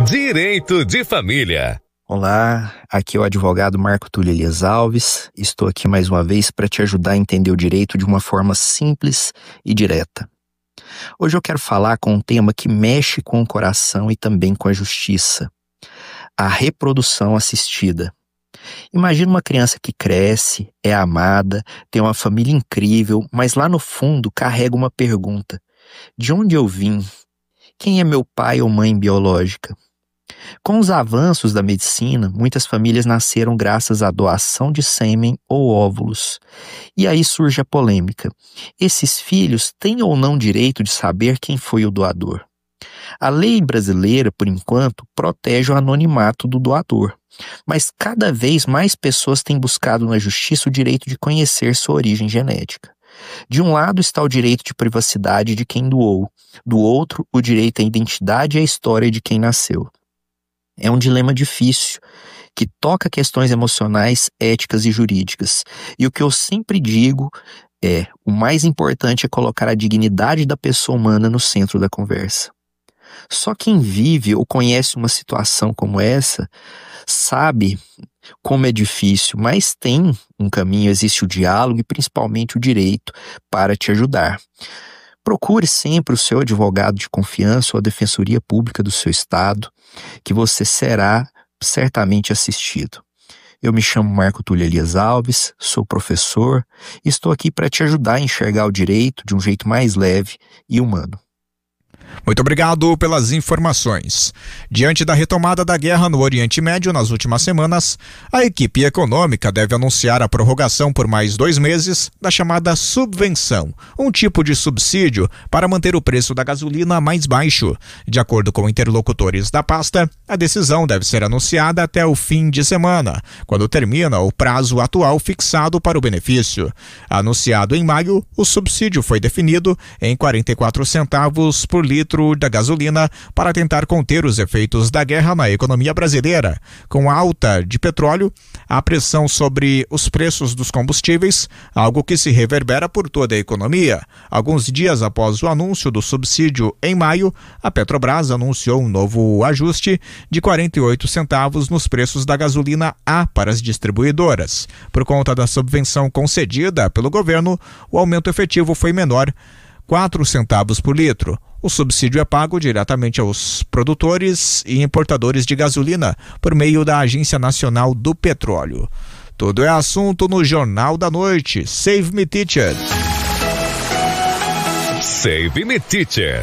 Direito de Família. Olá, aqui é o advogado Marco Túlio Elias Alves. Estou aqui mais uma vez para te ajudar a entender o direito de uma forma simples e direta. Hoje eu quero falar com um tema que mexe com o coração e também com a justiça: a reprodução assistida. Imagina uma criança que cresce, é amada, tem uma família incrível, mas lá no fundo carrega uma pergunta: de onde eu vim? Quem é meu pai ou mãe biológica? Com os avanços da medicina, muitas famílias nasceram graças à doação de sêmen ou óvulos. E aí surge a polêmica: esses filhos têm ou não direito de saber quem foi o doador? A lei brasileira, por enquanto, protege o anonimato do doador, mas cada vez mais pessoas têm buscado na justiça o direito de conhecer sua origem genética. De um lado está o direito de privacidade de quem doou, do outro, o direito à identidade e à história de quem nasceu. É um dilema difícil, que toca questões emocionais, éticas e jurídicas. E o que eu sempre digo é: o mais importante é colocar a dignidade da pessoa humana no centro da conversa. Só quem vive ou conhece uma situação como essa sabe como é difícil, mas tem um caminho, existe o diálogo e principalmente o direito para te ajudar. Procure sempre o seu advogado de confiança ou a defensoria pública do seu estado, que você será certamente assistido. Eu me chamo Marco Túlio Elias Alves, sou professor e estou aqui para te ajudar a enxergar o direito de um jeito mais leve e humano. Muito obrigado pelas informações. Diante da retomada da guerra no Oriente Médio nas últimas semanas, a equipe econômica deve anunciar a prorrogação por mais 2 meses da chamada subvenção, um tipo de subsídio para manter o preço da gasolina mais baixo. De acordo com interlocutores da pasta, a decisão deve ser anunciada até o fim de semana, quando termina o prazo atual fixado para o benefício. Anunciado em maio, o subsídio foi definido em 44 centavos por litro da gasolina para tentar conter os efeitos da guerra na economia brasileira. Com a alta de petróleo, a pressão sobre os preços dos combustíveis, algo que se reverbera por toda a economia. Alguns dias após o anúncio do subsídio em maio, a Petrobras anunciou um novo ajuste de 48 centavos nos preços da gasolina A para as distribuidoras. Por conta da subvenção concedida pelo governo, o aumento efetivo foi menor, 4 centavos por litro. O subsídio é pago diretamente aos produtores e importadores de gasolina por meio da Agência Nacional do Petróleo. Tudo é assunto no Jornal da Noite. Save Me Teacher. Save Me Teacher.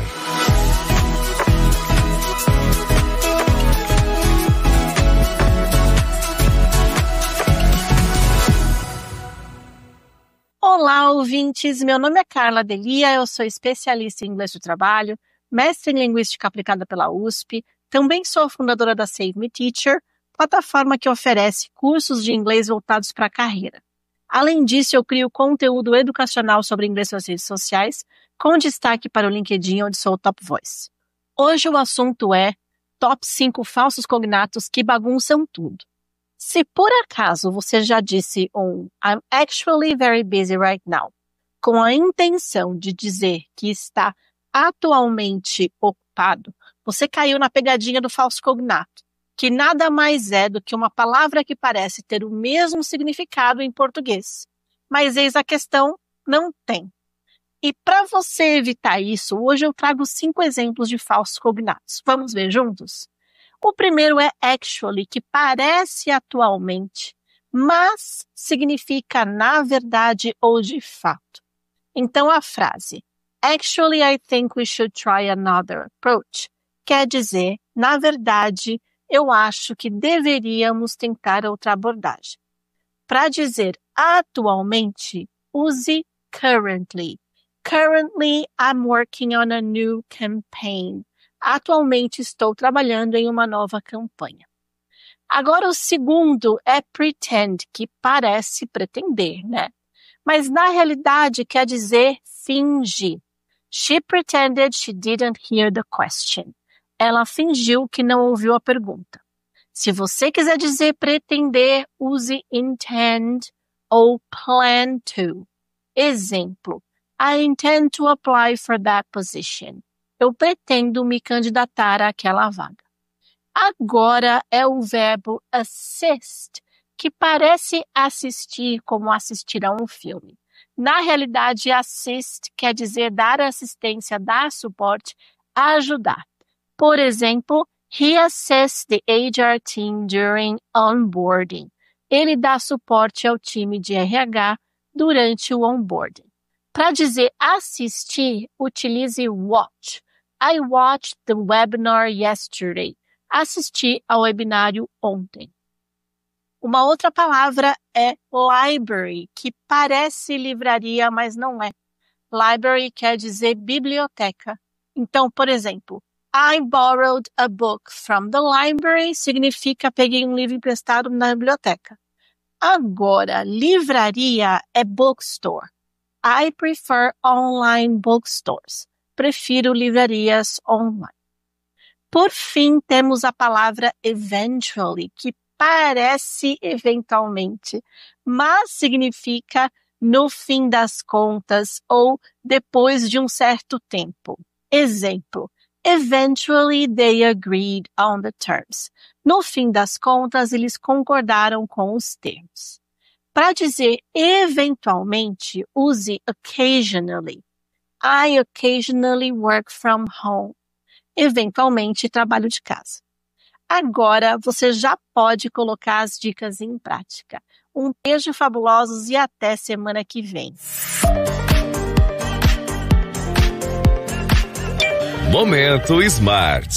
Olá, ouvintes! Meu nome é Carla Delia, eu sou especialista em inglês do trabalho, mestre em linguística aplicada pela USP, também sou fundadora da Save Me Teacher, plataforma que oferece cursos de inglês voltados para a carreira. Além disso, eu crio conteúdo educacional sobre inglês nas redes sociais, com destaque para o LinkedIn, onde sou o Top Voice. Hoje o assunto é Top 5 falsos cognatos que bagunçam tudo. Se por acaso você já disse I'm actually very busy right now, com a intenção de dizer que está atualmente ocupado, você caiu na pegadinha do falso cognato, que nada mais é do que uma palavra que parece ter o mesmo significado em português. Mas eis a questão, não tem. E para você evitar isso, hoje eu trago 5 exemplos de falsos cognatos. Vamos ver juntos? O primeiro é actually, que parece atualmente, mas significa na verdade ou de fato. Então a frase Actually, I think we should try another approach quer dizer, na verdade, eu acho que deveríamos tentar outra abordagem. Para dizer atualmente, use currently. Currently, I'm working on a new campaign. Atualmente estou trabalhando em uma nova campanha. Agora o segundo é pretend, que parece pretender, né? Mas na realidade quer dizer fingir. She pretended she didn't hear the question. Ela fingiu que não ouviu a pergunta. Se você quiser dizer pretender, use intend ou plan to. Exemplo, I intend to apply for that position. Eu pretendo me candidatar àquela vaga. Agora é o verbo assist, que parece assistir como assistir a um filme. Na realidade, assist quer dizer dar assistência, dar suporte, ajudar. Por exemplo, he assists the HR team during onboarding. Ele dá suporte ao time de RH durante o onboarding. Para dizer assistir, utilize watch. I watched the webinar yesterday. Assisti ao webinário ontem. Uma outra palavra é library, que parece livraria, mas não é. Library quer dizer biblioteca. Então, por exemplo, I borrowed a book from the library significa peguei um livro emprestado na biblioteca. Agora, livraria é bookstore. I prefer online bookstores. Prefiro livrarias online. Por fim, temos a palavra eventually, que parece eventualmente, mas significa no fim das contas ou depois de um certo tempo. Exemplo, eventually they agreed on the terms. No fim das contas, eles concordaram com os termos. Para dizer eventualmente, use occasionally. I occasionally work from home. Eventualmente, trabalho de casa. Agora, você já pode colocar as dicas em prática. Um beijo fabulosos e até semana que vem. Momento Smart.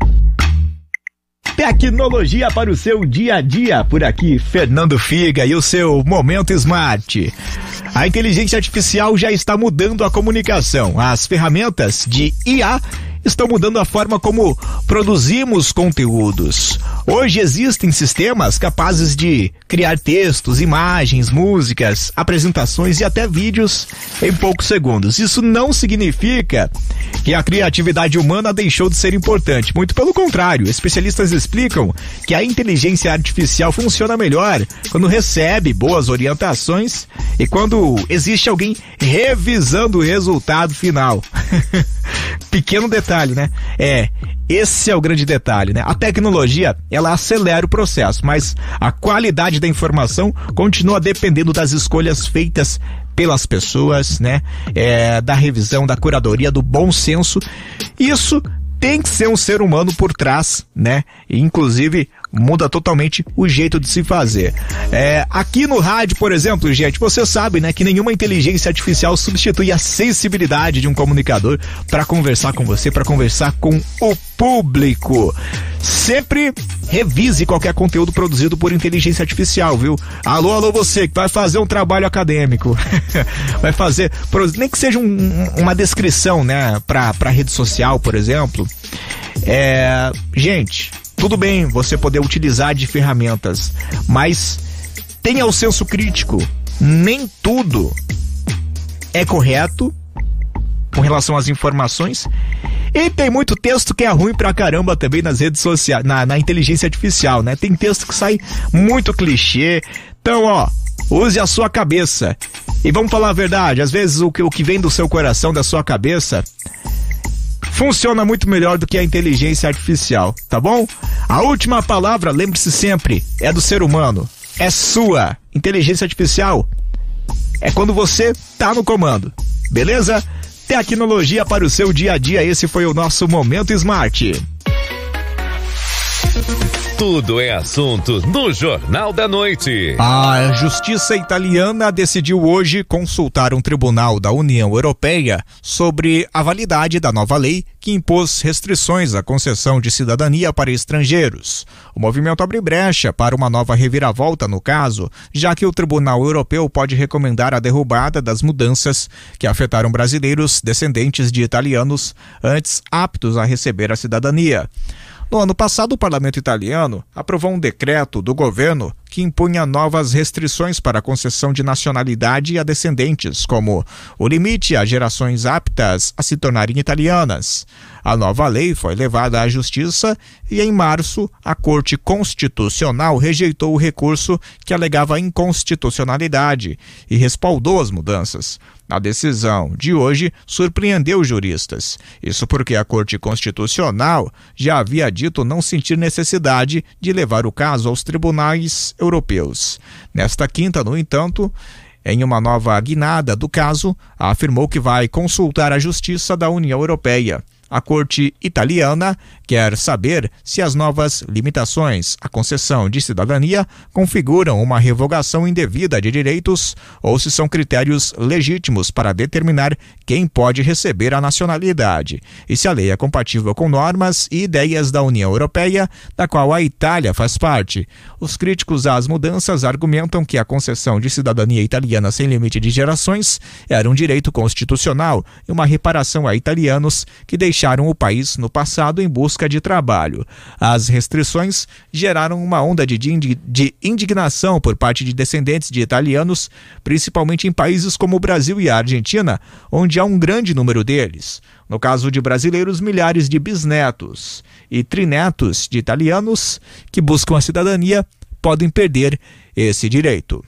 Tecnologia para o seu dia a dia. Por aqui, Fernando Figa e o seu Momento Smart. A inteligência artificial já está mudando a comunicação. As ferramentas de IA estão mudando a forma como produzimos conteúdos. Hoje existem sistemas capazes de criar textos, imagens, músicas, apresentações e até vídeos em poucos segundos. Isso não significa que a criatividade humana deixou de ser importante. Muito pelo contrário, especialistas explicam que a inteligência artificial funciona melhor quando recebe boas orientações e quando existe alguém revisando o resultado final. Pequeno detalhe, né? Esse é o grande detalhe, né? A tecnologia, ela acelera o processo, mas a qualidade da informação continua dependendo das escolhas feitas pelas pessoas, né? Da revisão, da curadoria, do bom senso. Isso tem que ser um ser humano por trás, né? E, inclusive, muda totalmente o jeito de se fazer. Aqui no rádio, por exemplo, gente, você sabe, né, que nenhuma inteligência artificial substitui a sensibilidade de um comunicador para conversar com você, para conversar com o público. Sempre revise qualquer conteúdo produzido por inteligência artificial, viu? Alô, você que vai fazer um trabalho acadêmico, vai fazer, nem que seja uma descrição, né, para rede social, por exemplo. Gente, tudo bem você poder utilizar de ferramentas, mas tenha o senso crítico. Nem tudo é correto com relação às informações. E tem muito texto que é ruim pra caramba também nas redes sociais, na inteligência artificial, né? Tem texto que sai muito clichê. Então, use a sua cabeça. E vamos falar a verdade, às vezes o que vem do seu coração, da sua cabeça, funciona muito melhor do que a inteligência artificial, tá bom? A última palavra, lembre-se sempre, é do ser humano. É sua. Inteligência artificial é quando você tá no comando. Beleza? Tecnologia para o seu dia a dia. Esse foi o nosso Momento Smart. Tudo é assunto no Jornal da Noite. A justiça italiana decidiu hoje consultar um tribunal da União Europeia sobre a validade da nova lei que impôs restrições à concessão de cidadania para estrangeiros. O movimento abre brecha para uma nova reviravolta no caso, já que o Tribunal Europeu pode recomendar a derrubada das mudanças que afetaram brasileiros descendentes de italianos antes aptos a receber a cidadania. No ano passado, o parlamento italiano aprovou um decreto do governo que impunha novas restrições para a concessão de nacionalidade a descendentes, como o limite a gerações aptas a se tornarem italianas. A nova lei foi levada à Justiça e, em março, a Corte Constitucional rejeitou o recurso que alegava inconstitucionalidade e respaldou as mudanças. A decisão de hoje surpreendeu os juristas. Isso porque a Corte Constitucional já havia dito não sentir necessidade de levar o caso aos tribunais europeus. Nesta quinta, no entanto, em uma nova guinada do caso, afirmou que vai consultar a Justiça da União Europeia. A Corte italiana quer saber se as novas limitações à concessão de cidadania configuram uma revogação indevida de direitos ou se são critérios legítimos para determinar quem pode receber a nacionalidade e se a lei é compatível com normas e ideias da União Europeia, da qual a Itália faz parte. Os críticos às mudanças argumentam que a concessão de cidadania italiana sem limite de gerações era um direito constitucional e uma reparação a italianos que deixaram o país no passado em busca de trabalho. As restrições geraram uma onda de indignação por parte de descendentes de italianos, principalmente em países como o Brasil e a Argentina, onde há um grande número deles. No caso de brasileiros, milhares de bisnetos e trinetos de italianos que buscam a cidadania podem perder esse direito.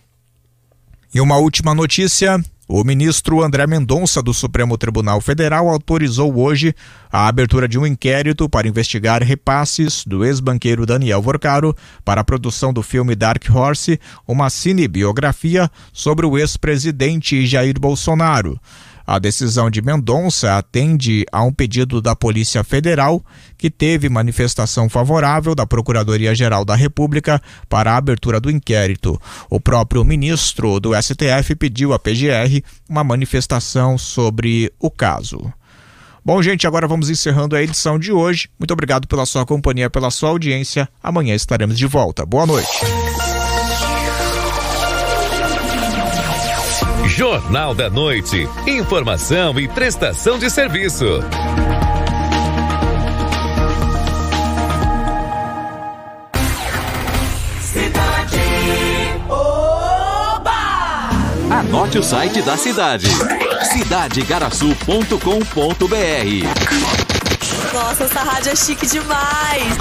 E uma última notícia: o ministro André Mendonça, do Supremo Tribunal Federal, autorizou hoje a abertura de um inquérito para investigar repasses do ex-banqueiro Daniel Vorcaro para a produção do filme Dark Horse, uma cinebiografia sobre o ex-presidente Jair Bolsonaro. A decisão de Mendonça atende a um pedido da Polícia Federal, que teve manifestação favorável da Procuradoria-Geral da República para a abertura do inquérito. O próprio ministro do STF pediu à PGR uma manifestação sobre o caso. Bom, gente, agora vamos encerrando a edição de hoje. Muito obrigado pela sua companhia, pela sua audiência. Amanhã estaremos de volta. Boa noite. Jornal da Noite. Informação e prestação de serviço. Cidade. Oba! Anote o site da cidade. cidadeigaraçu.com.br. Nossa, essa rádio é chique demais.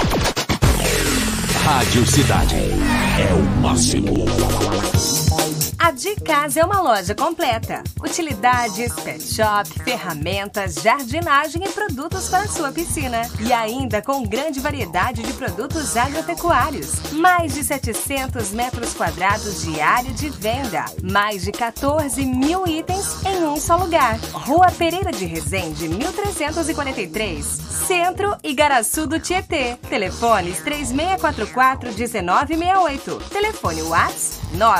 Rádio Cidade. É o máximo. A De Casa é uma loja completa. Utilidades, pet shop, ferramentas, jardinagem e produtos para sua piscina. E ainda com grande variedade de produtos agropecuários. Mais de 700 metros quadrados de área de venda. Mais de 14 mil itens em um só lugar. Rua Pereira de Resende, 1343. Centro Igaraçu do Tietê. Telefones 3644-1968. Telefone WhatsApp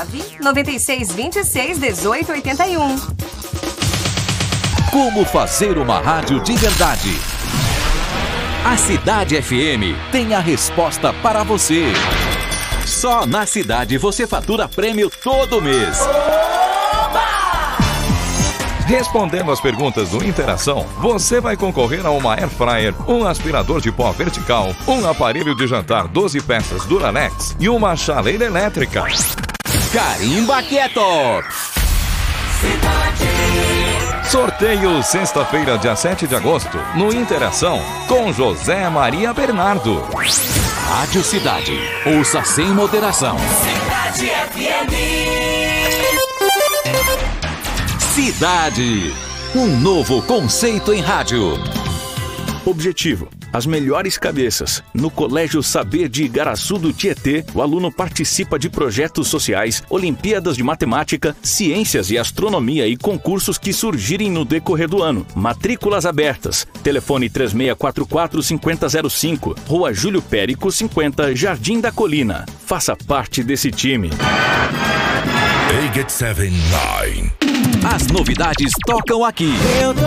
996261881. Como fazer uma rádio de verdade? A Cidade FM tem a resposta para você. Só na Cidade você fatura prêmio todo mês. Respondendo as perguntas do Interação, você vai concorrer a uma Air Fryer, um aspirador de pó vertical, um aparelho de jantar 12 peças Duralex e uma chaleira elétrica. Carimba Quieto! Sorteio sexta-feira, dia 7 de agosto, no Interação, com José Maria Bernardo. Rádio Cidade. Ouça sem moderação. Cidade FM. Cidade. Um novo conceito em rádio. Objetivo: as melhores cabeças. No Colégio Saber de Igaraçu do Tietê, o aluno participa de projetos sociais, Olimpíadas de Matemática, Ciências e Astronomia e concursos que surgirem no decorrer do ano. Matrículas abertas. Telefone 3644-5005, Rua Júlio Périco 50, Jardim da Colina. Faça parte desse time. 879. As novidades tocam aqui.